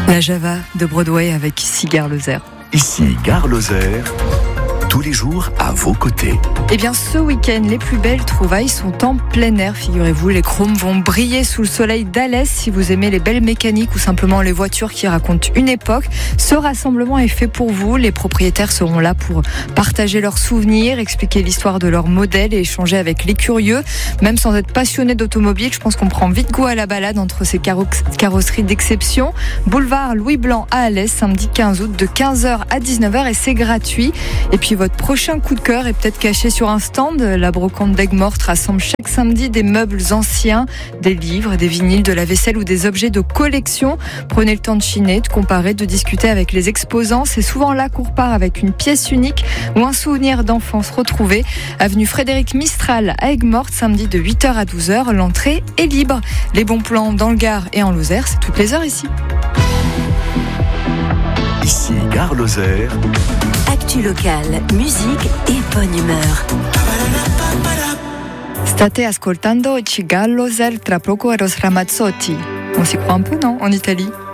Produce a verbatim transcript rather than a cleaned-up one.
La Java de Broadway avec ici Gare Lozère. Ici Gare Lozère, tous les jours à vos côtés. Eh bien, ce week-end, les plus belles trouvailles sont en plein air, figurez-vous. Les chromes vont briller sous le soleil d'Alès. Si vous aimez les belles mécaniques ou simplement les voitures qui racontent une époque, ce rassemblement est fait pour vous. Les propriétaires seront là pour partager leurs souvenirs, expliquer l'histoire de leurs modèles et échanger avec les curieux. Même sans être passionné d'automobile, je pense qu'on prend vite goût à la balade entre ces carro- carrosseries d'exception. Boulevard Louis Blanc à Alès, samedi quinze août de quinze heures à dix-neuf heures et c'est gratuit. Et puis votre prochain coup de cœur est peut-être caché sur un stand. La brocante d'Aigues-Mortes rassemble chaque samedi des meubles anciens, des livres, des vinyles, de la vaisselle ou des objets de collection. Prenez le temps de chiner, de comparer, de discuter avec les exposants. C'est souvent là qu'on repart avec une pièce unique ou un souvenir d'enfance retrouvé. Avenue Frédéric Mistral à Aigues-Mortes, samedi de huit heures à douze heures. L'entrée est libre. Les bons plans dans le Gard et en Lozère, c'est toutes les heures ici. Ici Gare Lozère. Actu locale, musique et bonne humeur. State ascoltando Cigallo Zer tra poco Eros Ramazzotti. On s'y croit un peu, non, en Italie?